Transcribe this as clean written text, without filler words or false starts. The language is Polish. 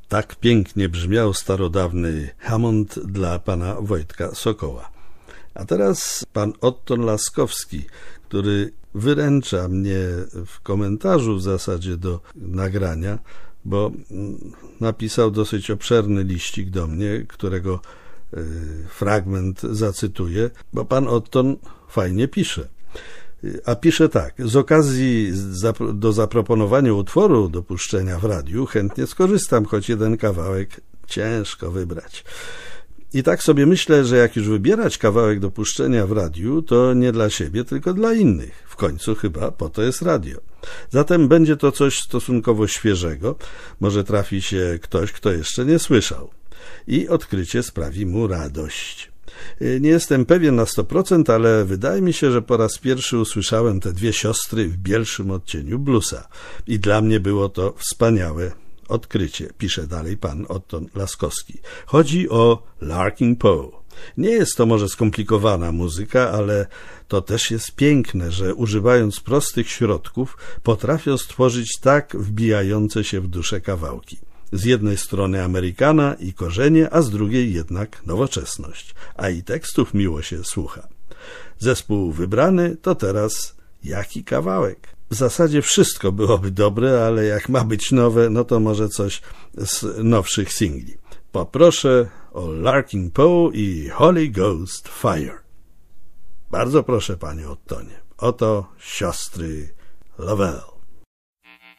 Tak pięknie brzmiał starodawny Hammond dla pana Wojtka Sokoła. A teraz pan Otton Laskowski, który wyręcza mnie w komentarzu w zasadzie do nagrania, bo napisał dosyć obszerny liścik do mnie, którego fragment zacytuję, bo pan Otton fajnie pisze. A pisze tak: z okazji do zaproponowania utworu do puszczenia w radiu chętnie skorzystam, choć jeden kawałek ciężko wybrać. I tak sobie myślę, że jak już wybierać kawałek do puszczenia w radiu, to nie dla siebie, tylko dla innych. W końcu chyba po to jest radio. Zatem będzie to coś stosunkowo świeżego. Może trafi się ktoś, kto jeszcze nie słyszał. I odkrycie sprawi mu radość. Nie jestem pewien na 100%, ale wydaje mi się, że po raz pierwszy usłyszałem te dwie siostry w bielszym odcieniu bluesa. I dla mnie było to wspaniałe odkrycie, pisze dalej pan Otton Laskowski. Chodzi o Larkin Poe. Nie jest to może skomplikowana muzyka, ale to też jest piękne, że używając prostych środków potrafią stworzyć tak wbijające się w duszę kawałki. Z jednej strony Amerykana i korzenie, a z drugiej jednak nowoczesność. A i tekstów miło się słucha. Zespół wybrany to teraz jaki kawałek? W zasadzie wszystko byłoby dobre, ale jak ma być nowe, no to może coś z nowszych singli. Poproszę o Larkin Poe i Holy Ghost Fire. Bardzo proszę, panie Ottonie. Oto siostry Lovell.